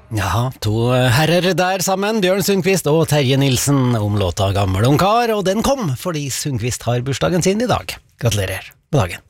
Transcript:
Ja, to herrer der sammen, Bjørn Sundquist og Terje Nilsen, om låta Gammel ungkar, og den kom fordi Sundquist har bursdagen sin i dag. Gratulerer på dagen.